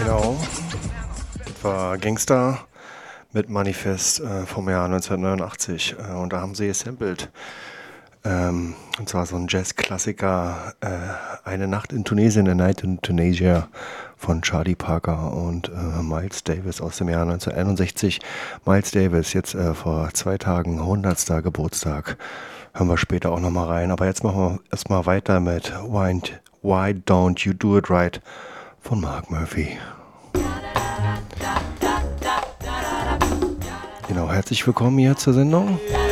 Genau, das war Gangster mit Manifest vom Jahr 1989 und da haben sie gesampelt. Und zwar so ein Jazz-Klassiker, Eine Nacht in Tunesien, A Night in Tunisia von Charlie Parker und Miles Davis aus dem Jahr 1961. Miles Davis, jetzt vor 2 Tagen, 100. Geburtstag. Hören wir später auch nochmal rein. Aber jetzt machen wir erstmal weiter mit Why Don't You Do It Right von Mark Murphy. Genau, herzlich willkommen hier zur Sendung.